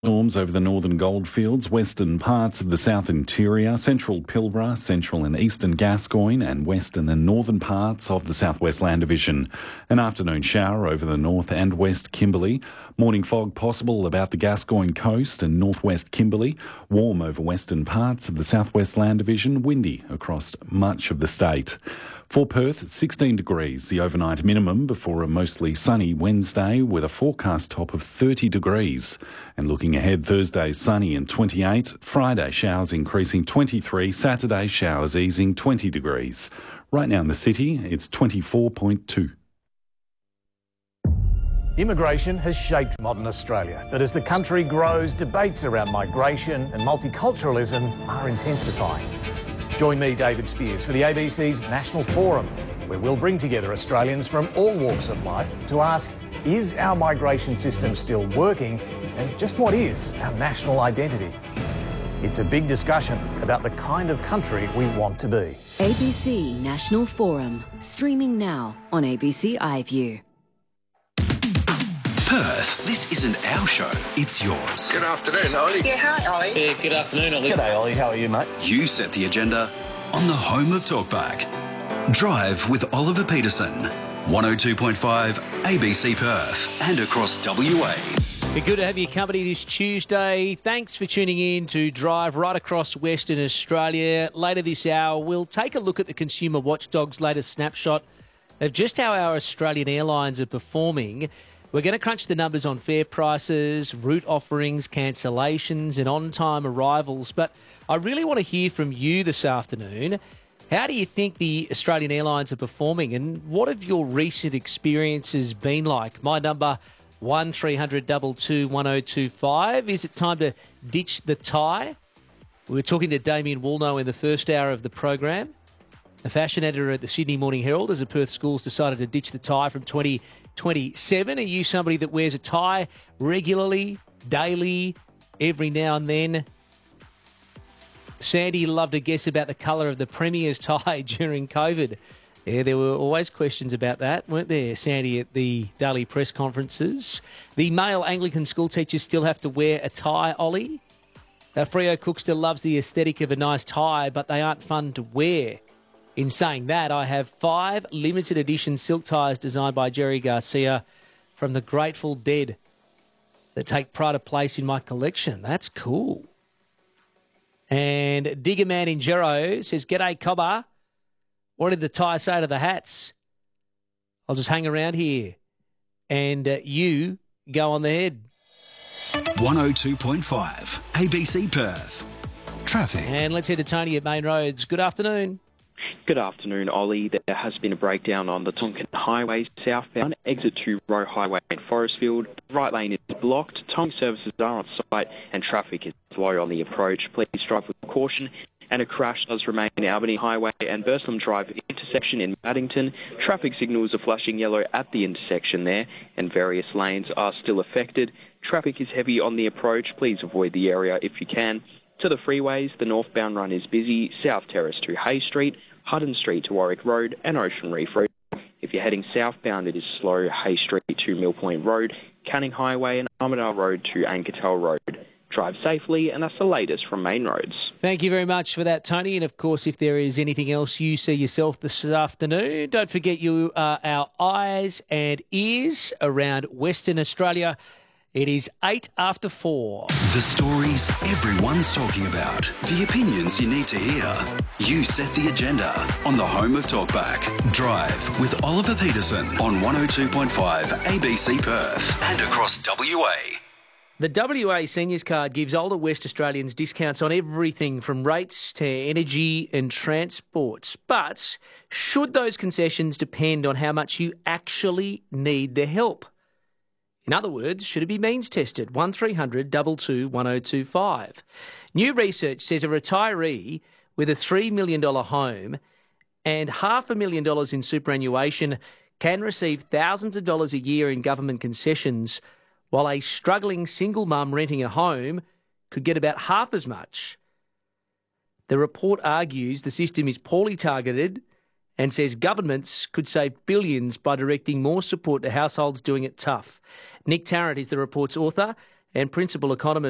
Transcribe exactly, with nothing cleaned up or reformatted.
Storms over the northern goldfields, western parts of the south interior, central Pilbara, central and eastern Gascoyne and western and northern parts of the southwest land division. An afternoon shower over the north and west Kimberley. Morning fog possible about the Gascoyne coast and northwest Kimberley. Warm over western parts of the southwest land division. Windy across much of the state. For Perth, sixteen degrees, the overnight minimum before a mostly sunny Wednesday with a forecast top of thirty degrees. And looking ahead, Thursday sunny and twenty-eight, Friday showers increasing twenty-three, Saturday showers easing twenty degrees. Right now in the city, it's twenty-four point two. Immigration has shaped modern Australia, but as the country grows, debates around migration and multiculturalism are intensifying. Join me, David Spears, for the A B C's National Forum, where we'll bring together Australians from all walks of life to ask, is our migration system still working? And just what is our national identity? It's a big discussion about the kind of country we want to be. A B C National Forum, streaming now on A B C iView. Perth, this isn't our show, it's yours. Good afternoon, Ollie. Yeah, hi, Ollie. Yeah, good afternoon, Ollie. G'day, Ollie. How are you, mate? You set the agenda on the home of Talkback. Drive with Oliver Peterson. one oh two point five A B C Perth and across W A. Be good to have your company this Tuesday. Thanks for tuning in to Drive right across Western Australia. Later this hour, we'll take a look at the Consumer Watchdog's latest snapshot of just how our Australian airlines are performing. We're going to crunch the numbers on fare prices, route offerings, cancellations and on-time arrivals. But I really want to hear from you this afternoon. How do you think the Australian airlines are performing and what have your recent experiences been like? My number, one three hundred two two one oh two five. Is it time to ditch the tie? We were talking to Damien Woolnough in the first hour of the program. A fashion editor at the Sydney Morning Herald as the Perth schools decided to ditch the tie from twenty twenty-seven. Are you somebody that wears a tie regularly, daily, every now and then? Sandy loved to guess about the colour of the Premier's tie during COVID. Yeah, there were always questions about that, weren't there, Sandy, at the daily press conferences? The male Anglican school teachers still have to wear a tie, Ollie. Uh, Freo Cook still loves the aesthetic of a nice tie, but they aren't fun to wear. In saying that, I have five limited edition silk ties designed by Jerry Garcia from the Grateful Dead that take pride of place in my collection. That's cool. And Digger Man in Gero says, G'day, Cobber. What did the tie say to the hats? I'll just hang around here and uh, you go on the head. one oh two point five A B C Perth. Traffic. And let's head to Tony at Main Roads. Good afternoon. Good afternoon, Ollie. There has been a breakdown on the Tonkin Highway southbound, exit to Roe Highway in Forestfield. The right lane is blocked. Towing services are on site and traffic is slow on the approach. Please drive with caution. And a crash does remain in Albany Highway and Burslem Drive intersection in Maddington. Traffic signals are flashing yellow at the intersection there and various lanes are still affected. Traffic is heavy on the approach. Please avoid the area if you can. To the freeways, the northbound run is busy. South Terrace to Hay Street, Hutton Street to Warwick Road and Ocean Reef Road. If you're heading southbound, it is slow. Hay Street to Mill Point Road, Canning Highway and Armidale Road to Anketel Road. Drive safely, and that's the latest from Main Roads. Thank you very much for that, Tony. And, of course, if there is anything else you see yourself this afternoon, don't forget you are our eyes and ears around Western Australia. It is eight after four. The stories everyone's talking about. The opinions you need to hear. You set the agenda on the home of Talkback. Drive with Oliver Peterson on one oh two point five A B C Perth and across W A. The W A Seniors Card gives older West Australians discounts on everything from rates to energy and transports. But should those concessions depend on how much you actually need the help? In other words, should it be means tested? one three hundred two two one oh two five. New research says a retiree with a three million dollars home and half a million dollars in superannuation can receive thousands of dollars a year in government concessions, while a struggling single mum renting a home could get about half as much. The report argues the system is poorly targeted and says governments could save billions by directing more support to households doing it tough. Nick Tarrant is the report's author and principal economist